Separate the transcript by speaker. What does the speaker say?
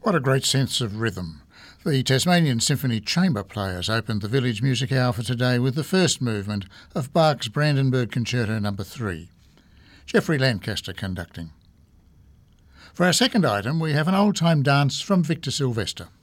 Speaker 1: What a great sense of rhythm. The Tasmanian Symphony Chamber Players opened the Village Music Hour for today with the first movement of Bach's Brandenburg Concerto No. 3. Geoffrey Lancaster conducting. For our second item, we have an old-time dance from Victor Sylvester.